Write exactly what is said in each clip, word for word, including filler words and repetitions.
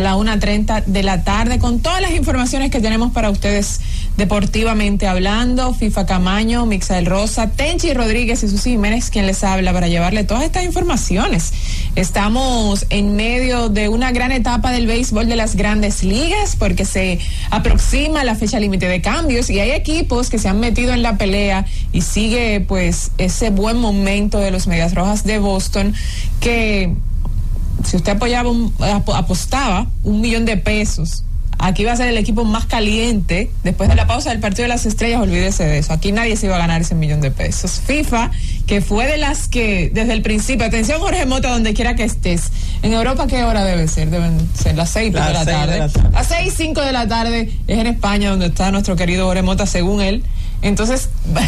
la una treinta de la tarde, con todas las informaciones que tenemos para ustedes deportivamente hablando. FIFA Camaño, Mixael Rosa, Tenchi Rodríguez y Susi Jiménez, quien les habla, para llevarle todas estas informaciones. Estamos en medio de una gran etapa del béisbol de las Grandes Ligas, porque se aproxima la fecha límite de cambios y hay equipos que se han metido en la pelea y sigue pues ese buen momento de los Medias Rojas de Boston, que si usted apoyaba un, apostaba un millón de pesos, aquí va a ser el equipo más caliente después de la pausa del partido de las estrellas, olvídese de eso. Aquí nadie se iba a ganar ese millón de pesos. FIFA, que fue de las que desde el principio, atención Jorge Mota, donde quiera que estés, en Europa ¿qué hora debe ser? Deben ser las seis de la tarde. Las seis, cinco de la tarde es en España, donde está nuestro querido Jorge Mota, según él. Entonces,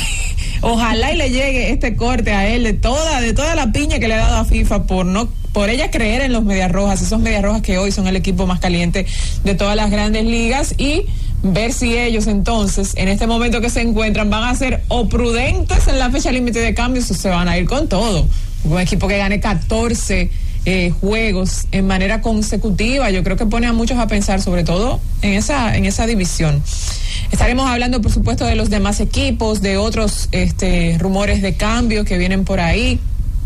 ojalá y le llegue este corte a él de toda, de toda la piña que le ha dado a FIFA por no, por ella creer en los Medias Rojas, esos Medias Rojas que hoy son el equipo más caliente de todas las Grandes Ligas, y ver si ellos entonces, en este momento que se encuentran, van a ser o prudentes en la fecha límite de cambios o se van a ir con todo. Un equipo que gane catorce eh, juegos en manera consecutiva, yo creo que pone a muchos a pensar, sobre todo en esa, en esa división. Estaremos hablando, por supuesto, de los demás equipos, de otros este, rumores de cambio que vienen por ahí.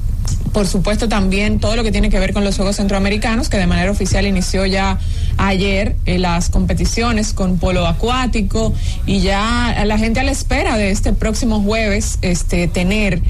Por supuesto, también todo lo que tiene que ver con los Juegos Centroamericanos, que de manera oficial inició ya ayer eh, las competiciones con polo acuático, y ya la gente a la espera de este próximo jueves este, tener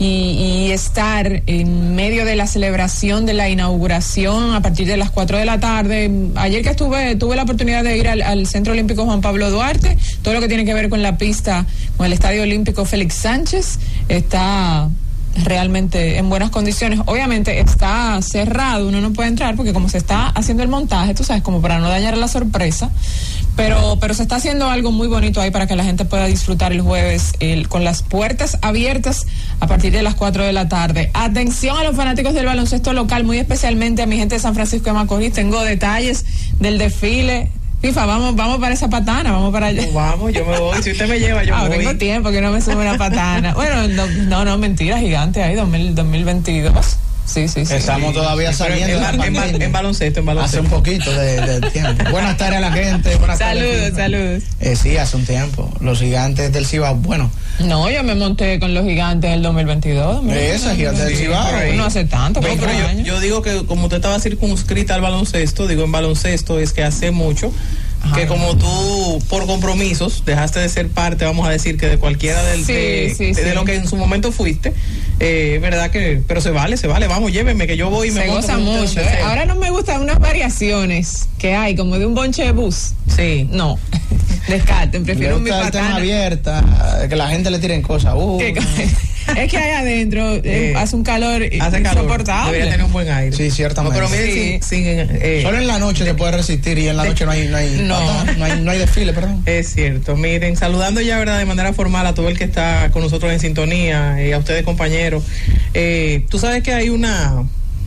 y, y estar en medio de la celebración de la inauguración a partir de las cuatro de la tarde. Ayer que estuve, tuve la oportunidad de ir al, al Centro Olímpico Juan Pablo Duarte, todo lo que tiene que ver con la pista, con el Estadio Olímpico Félix Sánchez, está realmente en buenas condiciones. Obviamente está cerrado, uno no puede entrar porque como se está haciendo el montaje, tú sabes, como para no dañar la sorpresa, pero pero se está haciendo algo muy bonito ahí para que la gente pueda disfrutar el jueves el, con las puertas abiertas a partir de las cuatro de la tarde. Atención a los fanáticos del baloncesto local, muy especialmente a mi gente de San Francisco de Macorís. Tengo detalles del desfile. FIFA, vamos, vamos para esa patana, vamos para allá. No, vamos, yo me voy, si usted me lleva, yo ah, me voy. Tengo tiempo que no me sube una patana. Bueno, no, no, no, mentira, gigante ahí, dos mil veintidós. Sí, sí, sí. Estamos sí, todavía saliendo en, en, en, en baloncesto, en baloncesto. Hace un poquito de, de tiempo. Buenas tardes a la gente. Buenas saludos, tardes, saludos. Eh, sí, hace un tiempo. Los gigantes del Cibao, bueno. No, yo me monté con los gigantes en el dos mil veintidós. Esa gigantes del Cibao. No hace tanto. Pero, pero yo, yo digo que como usted estaba circunscrita al baloncesto, digo en baloncesto es que hace mucho. Ajá. Que como tú por compromisos dejaste de ser parte, vamos a decir, que de cualquiera del, sí, de, sí, de, sí. de lo que en su momento fuiste, eh, verdad que, pero se vale, se vale, vamos, llévenme que yo voy y me se monto goza mucho, eh. Ahora no me gustan unas variaciones que hay, como de un bonche de bus. Sí. No, descarten, prefiero mi patana abierta, que la gente le tiren cosas. Uh. Es que ahí adentro eh, hace un calor hace insoportable. Calor. Debería tener un buen aire. Sí, ciertamente. No, pero miren, sí. sin, sin, eh, solo en la noche se puede resistir y en la noche no hay no hay, no. Patana, no hay, no hay desfile, perdón. Es cierto. Miren, saludando ya, verdad, de manera formal a todo el que está con nosotros en sintonía, y eh, a ustedes, compañeros. Eh, tú sabes que hay una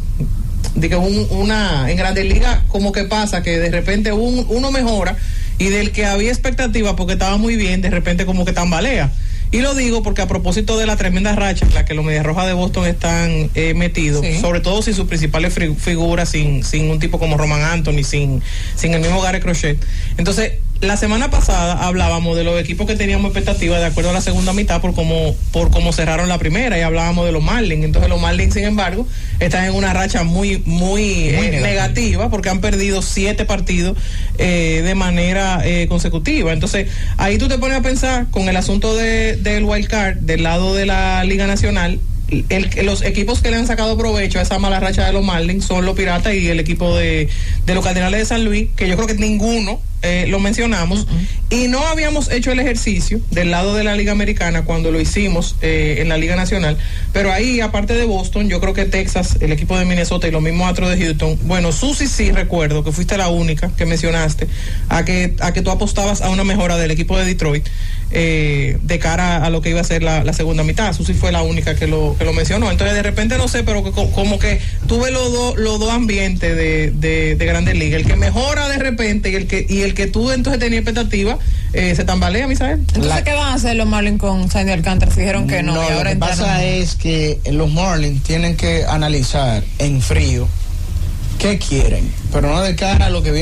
de que un, una en Grandes Ligas como que pasa que de repente un, uno mejora y del que había expectativa porque estaba muy bien, de repente como que tambalea. Y lo digo porque a propósito de la tremenda racha en la que los Medias Rojas de Boston están eh, metidos, sí. Sobre todo sin sus principales frig- figuras, sin, sin un tipo como Roman Anthony, sin, sin el mismo Gary Crochet. Entonces, la semana pasada hablábamos de los equipos que teníamos expectativas de acuerdo a la segunda mitad por cómo por cómo cerraron la primera, y hablábamos de los Marlins. Entonces los Marlins, sin embargo, están en una racha muy muy, muy eh, negativa. negativa porque han perdido siete partidos eh, de manera eh, consecutiva. Entonces ahí tú te pones a pensar con el asunto de, del wild card del lado de la Liga Nacional. El, los equipos que le han sacado provecho a esa mala racha de los Marlins son los Piratas y el equipo de, de los Cardenales de San Luis, que yo creo que ninguno eh, lo mencionamos, uh-uh. Y no habíamos hecho el ejercicio del lado de la Liga Americana cuando lo hicimos eh, en la Liga Nacional, pero ahí, aparte de Boston, yo creo que Texas, el equipo de Minnesota y los mismos Astros de Houston, bueno, Susi sí recuerdo que fuiste la única que mencionaste a que, a que tú apostabas a una mejora del equipo de Detroit eh, de cara a lo que iba a ser la, la segunda mitad. Susi fue la única que lo que lo mencionó. Entonces de repente no sé, pero que, como que tuve los dos los dos ambientes de, de, de Grandes Ligas, el que mejora de repente y el que y el que tú entonces tenías expectativa eh, se tambalea, Misael. Entonces la... ¿qué van a hacer los Marlins con Sandy Alcántara? Si dijeron que no, no y ahora lo que entraron... pasa es que los Marlins tienen que analizar en frío qué quieren, pero no de cara a lo que viene